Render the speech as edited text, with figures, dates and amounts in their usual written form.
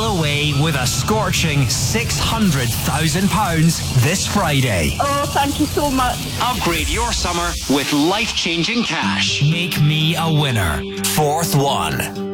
away with a scorching £600,000 this Friday. Oh, thank you so much. Upgrade your summer with life-changing cash. Make me a winner. Fourth one.